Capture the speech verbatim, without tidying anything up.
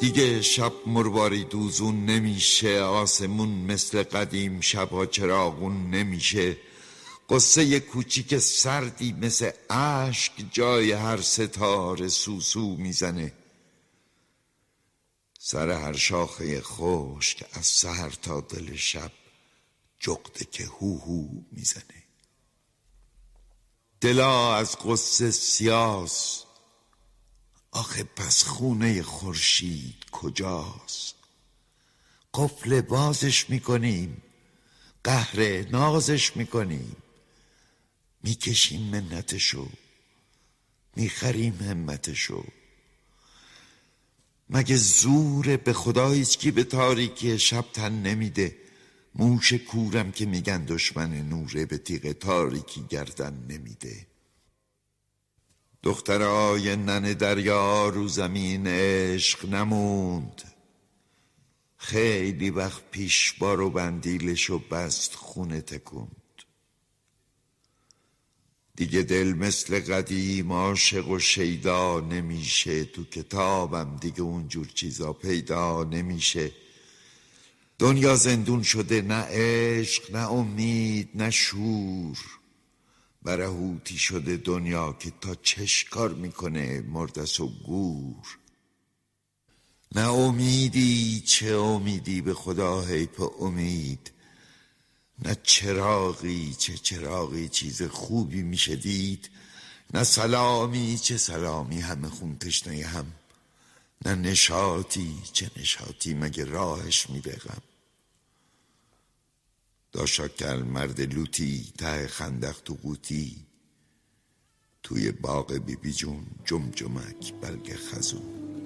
دیگه شب مرواری دوزون نمیشه، آسمون مثل قدیم شبها چراغون نمیشه. قصه کوچیک سردی مثل اشک جای هر ستاره سوسو میزنه. سر هر شاخه خشک از سحر تا دل شب جغده که هو هو میزنه. دلا از قصه سیاس، آخه پس خونه خورشید کجاست؟ قفل بازش میکنیم، قهر نازش میکنیم، میکشیم منتشو، میخریم همتشو. مگه زوره به خدا هیچکی به تاریکی شب تن نمیده؟ موش کورم که میگن دشمن نوره، به تیغ تاریکی گردن نمیده. دخترای ننه دریا رو زمین عشق نموند، خیلی وقت پیش بارو بندیلشو بست خونه تکوند. دیگه دل مثل قدیم عاشق و شیدا نمیشه، تو کتابم دیگه اونجور چیزا پیدا نمیشه. دنیا زندون شده، نه عشق نه امید نه شور. برهوتی شده دنیا که تا چشکار میکنه مردس و گور. نه امیدی، چه امیدی به خدا حیف امید. نه چراغی، چه چراغی چیز خوبی میشه دید. نه سلامی، چه سلامی همه خون تشنه هم. نه نشاطی، چه نشاطی مگه راهش میره غم. داشاکر مرد لوتی ته خندق تو قوطی، توی باغ بی بی جون جمجمک بلگ خزون.